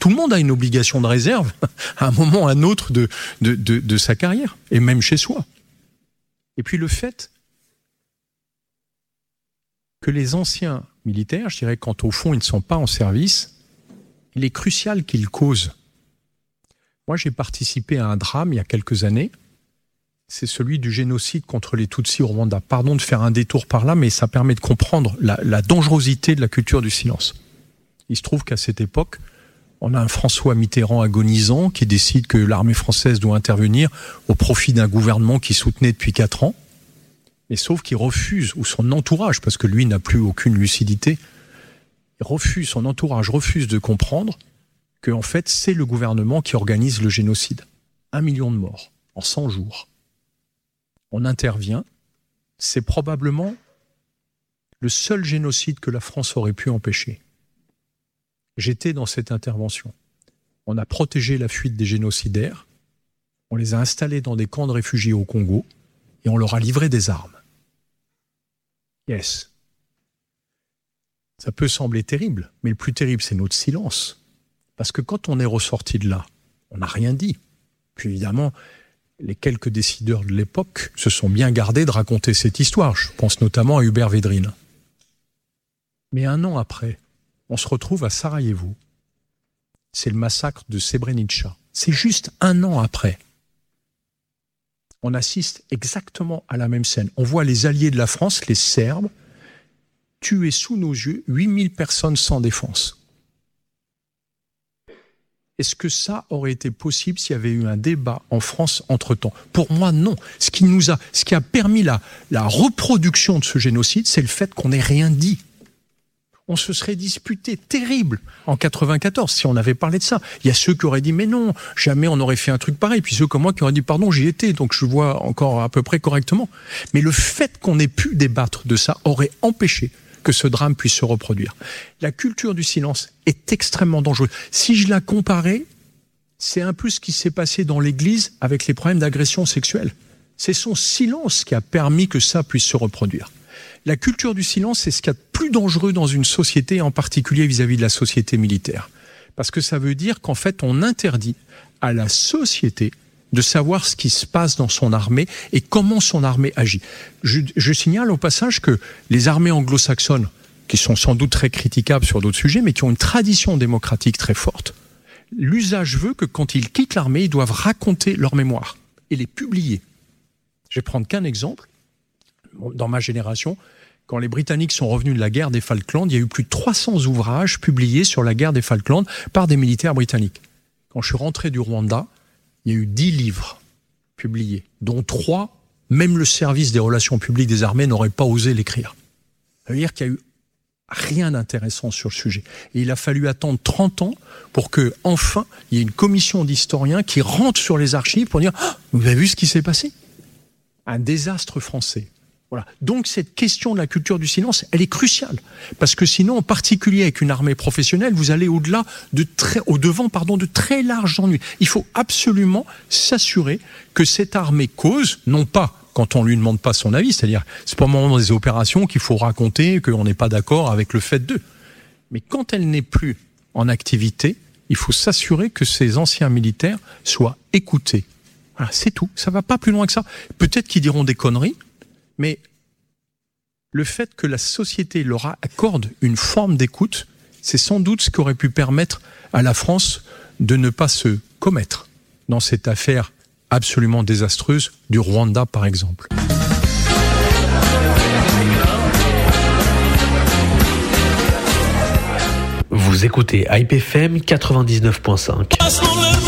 Tout le monde a une obligation de réserve à un moment ou à un autre de sa carrière, et même chez soi. Et puis le fait que les anciens militaires, je dirais, quand au fond ils ne sont pas en service, il est crucial qu'ils causent. Moi, j'ai participé à un drame il y a quelques années. C'est celui du génocide contre les Tutsis au Rwanda. Pardon de faire un détour par là, mais ça permet de comprendre la dangerosité de la culture du silence. Il se trouve qu'à cette époque, on a un François Mitterrand agonisant qui décide que l'armée française doit intervenir au profit d'un gouvernement qu'il soutenait depuis 4 ans. Mais sauf qu'il refuse, ou son entourage, parce que lui n'a plus aucune lucidité, son entourage refuse de comprendre que en fait, c'est le gouvernement qui organise le génocide. 1 million de morts en 100 jours. On intervient. C'est probablement le seul génocide que la France aurait pu empêcher. J'étais dans cette intervention. On a protégé la fuite des génocidaires. On les a installés dans des camps de réfugiés au Congo et on leur a livré des armes. Yes. Ça peut sembler terrible, mais le plus terrible, c'est notre silence. Parce que quand on est ressorti de là, on n'a rien dit. Puis évidemment, les quelques décideurs de l'époque se sont bien gardés de raconter cette histoire. Je pense notamment à Hubert Védrine. Mais 1 an après, on se retrouve à Sarajevo. C'est le massacre de Srebrenica. C'est juste 1 an après. On assiste exactement à la même scène. On voit les alliés de la France, les Serbes, tuer sous nos yeux 8000 personnes sans défense. Est-ce que ça aurait été possible s'il y avait eu un débat en France entre-temps ? Pour moi, non. Ce qui a permis la reproduction de ce génocide, c'est le fait qu'on n'ait rien dit. On se serait disputé terrible en 94 si on avait parlé de ça. Il y a ceux qui auraient dit mais non, jamais on aurait fait un truc pareil. Puis ceux comme moi qui auraient dit pardon, j'y étais, donc je vois encore à peu près correctement. Mais le fait qu'on ait pu débattre de ça aurait empêché que ce drame puisse se reproduire. La culture du silence est extrêmement dangereuse. Si je la comparais, c'est un peu ce qui s'est passé dans l'Église avec les problèmes d'agression sexuelle. C'est son silence qui a permis que ça puisse se reproduire. La culture du silence, c'est ce qu'il y a de plus dangereux dans une société, en particulier vis-à-vis de la société militaire. Parce que ça veut dire qu'en fait, on interdit à la société de savoir ce qui se passe dans son armée et comment son armée agit. Je signale au passage que les armées anglo-saxonnes, qui sont sans doute très critiquables sur d'autres sujets, mais qui ont une tradition démocratique très forte, l'usage veut que quand ils quittent l'armée, ils doivent raconter leur mémoire et les publier. Je vais prendre qu'un exemple. Dans ma génération, quand les Britanniques sont revenus de la guerre des Falklands, il y a eu plus de 300 ouvrages publiés sur la guerre des Falklands par des militaires britanniques. Quand je suis rentré du Rwanda, il y a eu 10 livres publiés, dont 3, même le service des relations publiques des armées n'aurait pas osé l'écrire. Ça veut dire qu'il y a eu rien d'intéressant sur le sujet. Et il a fallu attendre 30 ans pour que, enfin, il y ait une commission d'historiens qui rentre sur les archives pour dire « Vous avez vu ce qui s'est passé ?» Un désastre français. Voilà. Donc cette question de la culture du silence, elle est cruciale. Parce que sinon, en particulier avec une armée professionnelle, vous allez au-devant de très larges ennuis. Il faut absolument s'assurer que cette armée cause, non pas quand on lui demande pas son avis, c'est-à-dire c'est pas au moment des opérations qu'il faut raconter qu'on n'est pas d'accord avec le fait d'eux. Mais quand elle n'est plus en activité, il faut s'assurer que ces anciens militaires soient écoutés. Voilà, c'est tout. Ça va pas plus loin que ça. Peut-être qu'ils diront des conneries, mais le fait que la société leur accorde une forme d'écoute, c'est sans doute ce qui aurait pu permettre à la France de ne pas se commettre dans cette affaire absolument désastreuse du Rwanda, par exemple. Vous écoutez Hype FM 99.5.